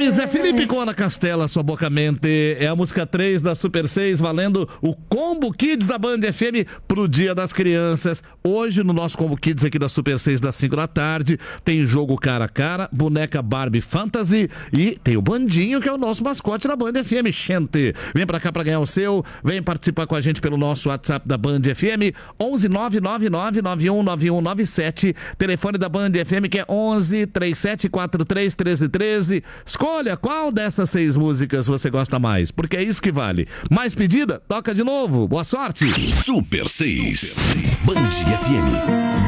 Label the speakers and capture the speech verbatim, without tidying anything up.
Speaker 1: E Zé Felipe com Ana Castela, sua boca mente. É a música três da Super seis, valendo o Combo Kids da Band F M pro Dia das Crianças. Hoje, no nosso Combo Kids aqui da Super seis, das cinco da tarde, tem jogo cara a cara, boneca Barbie Fantasy e tem o Bandinho, que é o nosso mascote da Band F M. Gente, vem pra cá pra ganhar o seu. Vem participar com a gente pelo nosso WhatsApp da Band F M, onze nove nove nove nove um nove um nove sete. Telefone da Band F M, que é onze, trinta e sete, quarenta e três, treze treze. Escolha qual dessas seis músicas você gosta mais, porque é isso que vale. Mais pedida? Toca de novo. Boa sorte.
Speaker 2: Super seis. Band F M.